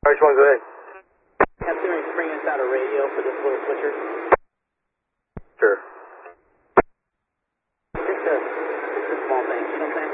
Which one's it? Considering bring us out a radio for this little switcher. Sure. It's a small thing, you know what I'm saying?